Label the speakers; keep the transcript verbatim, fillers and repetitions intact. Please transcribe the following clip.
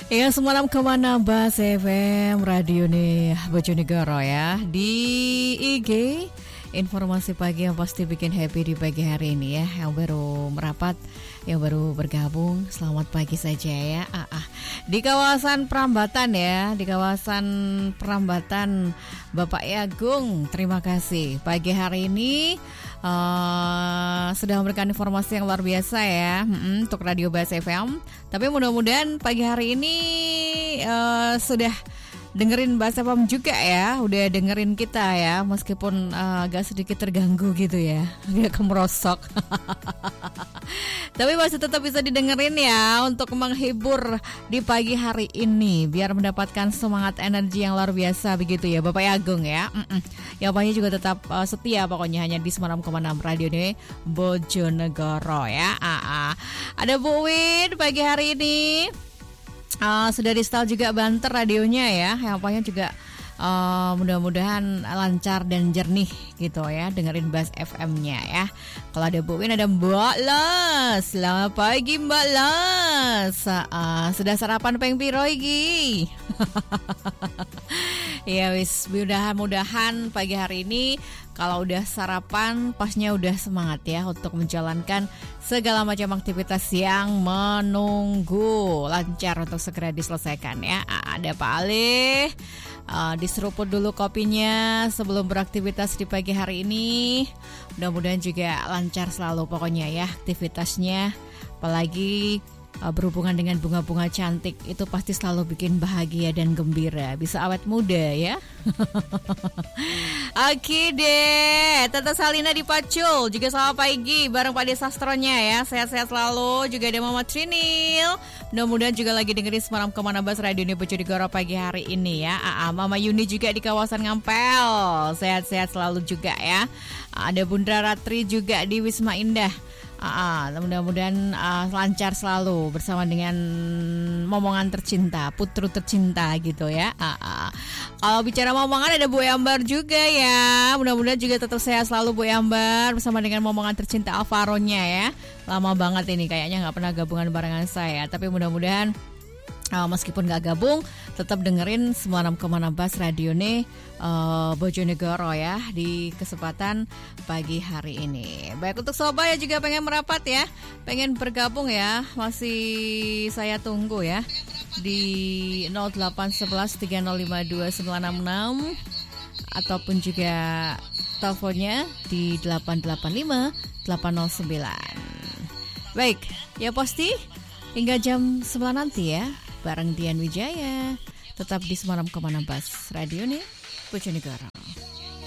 Speaker 1: Ya semalam kemana Bas F M Radio nih Bojonegoro ya. Di I G informasi pagi yang pasti bikin happy di pagi hari ini ya. Yang baru merapat, yang baru bergabung, selamat pagi saja ya. ah, ah. Di kawasan Prambatan ya, di kawasan Prambatan Bapak Agung, terima kasih pagi hari ini uh, sudah memberikan informasi yang luar biasa ya hmm, untuk Radio Bas F M. Tapi mudah-mudahan pagi hari ini uh, sudah dengerin Bas F M juga ya, udah dengerin kita ya, meskipun uh, agak sedikit terganggu gitu ya, agak kemerosok. Tapi masih tetap bisa didengerin ya untuk menghibur di pagi hari ini, biar mendapatkan semangat energi yang luar biasa begitu ya Bapak Agung ya. Mm-mm. Yang pastinya juga tetap uh, setia pokoknya hanya di sembilan koma enam Radio ini Bojonegoro ya. Ah, ah. Ada Bu Win pagi hari ini. Uh, sudah di install juga banter radionya ya, yang pastinya juga uh, mudah-mudahan lancar dan jernih gitu ya, dengerin Bas F M-nya ya. Kalau ada Bu Win, ada Mbak Las. Selamat pagi Mbak Las. Uh, sudah sarapan peng piro iki? Ya wis, mudah-mudahan pagi hari ini kalau udah sarapan pasnya udah semangat ya untuk menjalankan segala macam aktivitas yang menunggu, lancar untuk segera diselesaikan ya. Ada Pak Alih, uh, diseruput dulu kopinya sebelum beraktivitas di pagi hari ini. Mudah-mudahan juga lancar selalu pokoknya ya aktivitasnya. Apalagi uh, berhubungan dengan bunga-bunga cantik itu pasti selalu bikin bahagia dan gembira. Bisa awet muda ya. Oke deh, Tante Salina di Pacul juga selamat pagi bareng Pak De Sastronya ya. Sehat-sehat selalu. Juga ada Mama Trinil, mudah-mudahan juga lagi dengerin Semalam Kemana Bas Radio ini Bojonegoro pagi hari ini ya. Aa, Mama Yuni juga di kawasan Ngampel, sehat-sehat selalu juga ya. Ada Bunda Ratri juga di Wisma Indah. Ah, mudah-mudahan uh, lancar selalu bersama dengan momongan tercinta, putru tercinta gitu ya. Ah, ah. Kalau bicara momongan ada Bu Ambar juga ya. Mudah-mudahan juga tetap sehat selalu Bu Ambar bersama dengan momongan tercinta Alvaronya ya. Lama banget ini kayaknya nggak pernah gabungan barengan saya. Tapi mudah-mudahan Uh, meskipun gak gabung, tetap dengerin Semalam Kemana Bas Radio nih uh, Bojonegoro ya di kesempatan pagi hari ini. Baik, untuk sobat yang juga pengen merapat ya, pengen bergabung ya, masih saya tunggu ya di nol delapan satu satu tiga nol lima dua sembilan enam enam ataupun juga teleponnya di delapan delapan lima delapan nol sembilan. Baik, ya pasti hingga jam sembilan nanti ya bareng Dian Wijaya, tetap di Semalam Kemana Bas Radio nih Bojonegoro.